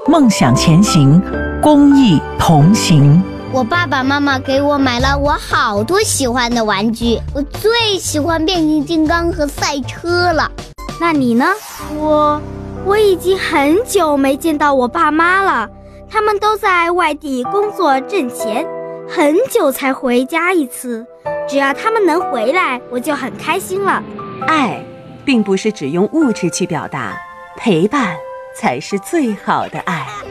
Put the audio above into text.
梦想前行，公益同行。 我爸爸妈妈给我买了我好多喜欢的玩具，我最喜欢变形金刚和赛车了。 那你呢？我已经很久没见到我爸妈了，他们都在外地工作挣钱，很久才回家一次。只要他们能回来，我就很开心了。 爱并不是只用物质去表达，陪伴才是最好的爱。